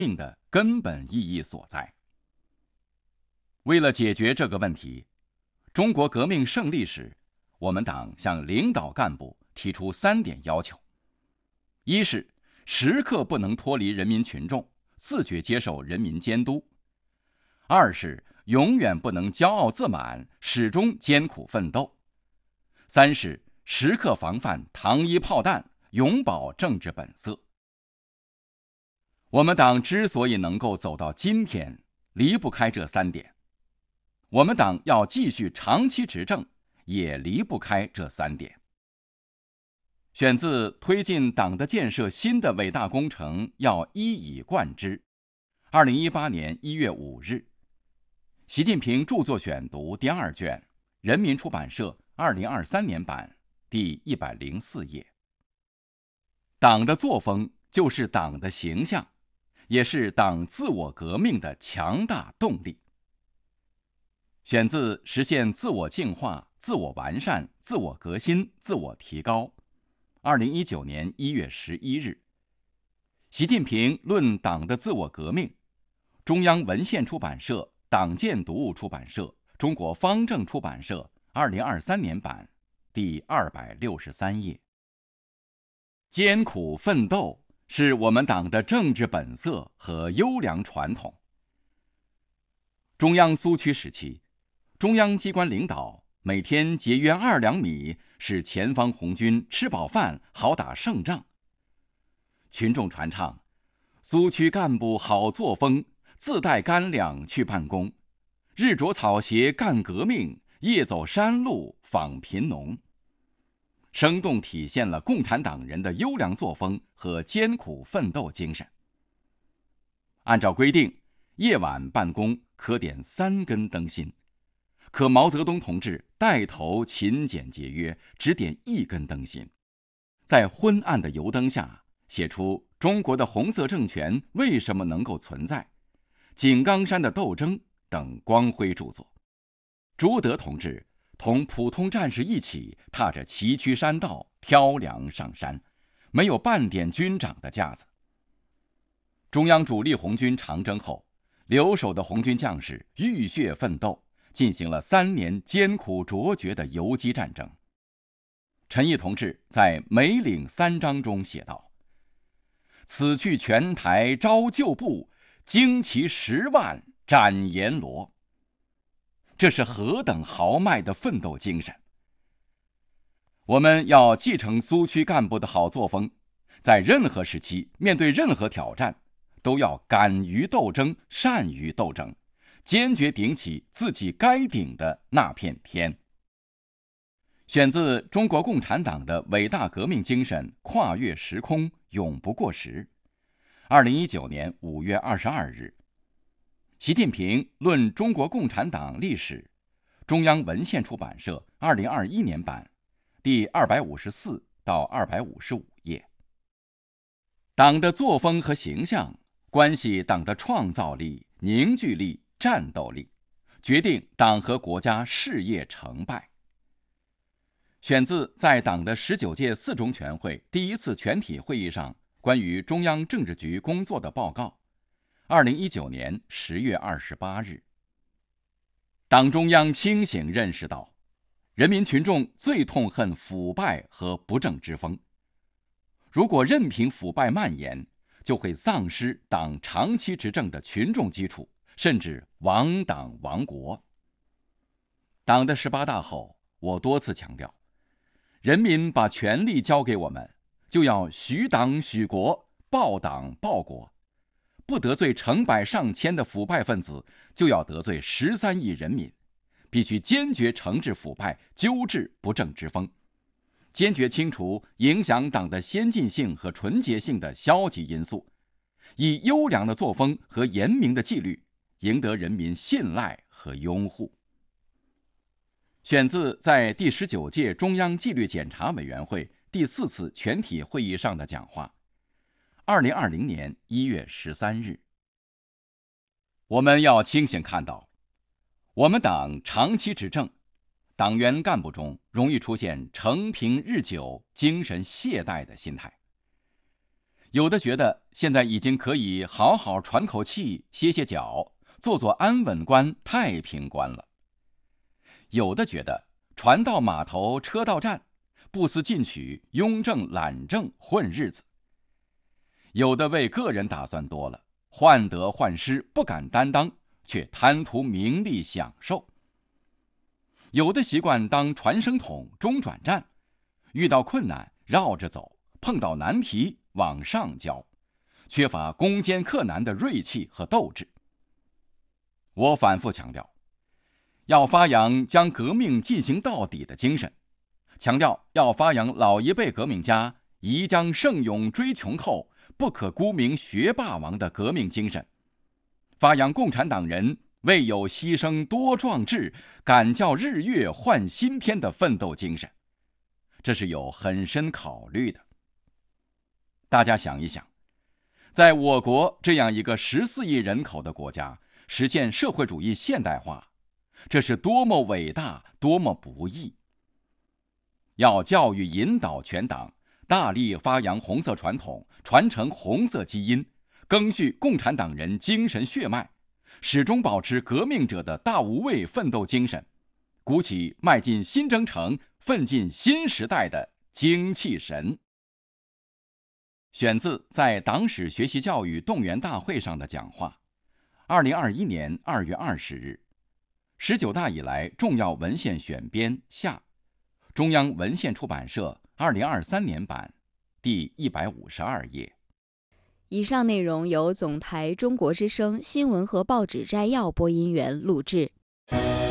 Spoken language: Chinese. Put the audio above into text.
命的根本意义所在。为了解决这个问题，中国革命胜利时，我们党向领导干部提出3点要求：一是时刻不能脱离人民群众，自觉接受人民监督；二是永远不能骄傲自满，始终艰苦奋斗；三是时刻防范糖衣炮弹，永葆政治本色。我们党之所以能够走到今天，离不开这3点。我们党要继续长期执政，也离不开这3点。选自推进党的建设新的伟大工程要一以贯之，2018年1月5日，习近平著作选读第2卷，人民出版社2023年版，第104页。党的作风就是党的形象，也是党自我革命的强大动力。选自《实现自我净化、自我完善、自我革新、自我提高》，2019年1月11日。习近平论党的自我革命，中央文献出版社、党建读物出版社、中国方正出版社2023年版，第263页。艰苦奋斗是我们党的政治本色和优良传统。中央苏区时期，中央机关领导每天节约2两米，使前方红军吃饱饭，好打胜仗。群众传唱苏区干部好作风，自带干粮去办公，日着草鞋干革命，夜走山路访贫农，生动体现了共产党人的优良作风和艰苦奋斗精神。按照规定，夜晚办公可点3根灯芯，可毛泽东同志带头勤俭节约，只点1根灯芯，在昏暗的油灯下写出中国的红色政权为什么能够存在、井冈山的斗争等光辉著作。朱德同志同普通战士一起踏着崎岖山道挑粮上山，没有半点军长的架子。中央主力红军长征后，留守的红军将士浴血奋斗，进行了3年艰苦卓绝的游击战争。陈毅同志在《梅岭3章》中写道：“此去全台招旧部，精骑10万斩阎罗。”这是何等豪迈的奋斗精神！我们要继承苏区干部的好作风，在任何时期面对任何挑战，都要敢于斗争，善于斗争，坚决顶起自己该顶的那片天。选自中国共产党的伟大革命精神跨越时空，永不过时。2019年5月22日。习近平论中国共产党历史，中央文献出版社2021年版，第254到255页。党的作风和形象关系党的创造力、凝聚力、战斗力，决定党和国家事业成败。选自在党的19届4中全会第1次全体会议上关于中央政治局工作的报告，2019年10月28日。党中央清醒认识到，人民群众最痛恨腐败和不正之风。如果任凭腐败蔓延，就会丧失党长期执政的群众基础，甚至亡党亡国。党的18大后，我多次强调，人民把权力交给我们，就要许党许国，报党报国。不得罪成百上千的腐败分子，就要得罪13亿人民。必须坚决惩治腐败，纠治不正之风，坚决清除影响党的先进性和纯洁性的消极因素，以优良的作风和严明的纪律赢得人民信赖和拥护。选自在第19届中央纪律检查委员会第4次全体会议上的讲话，2020年1月13日。我们要清醒看到，我们党长期执政，党员干部中容易出现承平日久、精神懈怠的心态。 有的觉得现在已经可以好好喘口气、歇歇脚，做做安稳官、太平官了。有的觉得船到码头车到站，不思进取、庸政懒政混日子。有的为个人打算多了，患得患失，不敢担当，却贪图名利享受。有的习惯当传声筒、中转站，遇到困难绕着走，碰到难题往上交，缺乏攻坚克难的锐气和斗志。我反复强调，要发扬将革命进行到底的精神，强调要发扬老一辈革命家宜将胜勇追穷寇，不可沽名学霸王的革命精神，发扬共产党人为有牺牲多壮志，敢叫日月换新天的奋斗精神。这是有很深考虑的。大家想一想，在我国这样一个14亿人口的国家，实现社会主义现代化，这是多么伟大，多么不易。要教育引导全党，大力发扬红色传统，传承红色基因，赓续共产党人精神血脉，始终保持革命者的大无畏奋斗精神，鼓起迈进新征程、奋进新时代的精气神。选自在党史学习教育动员大会上的讲话，2021年2月20日，19大以来重要文献选编下，中央文献出版社2023年版，第152页。 以上内容由总台中国之声新闻和报纸摘要播音员录制。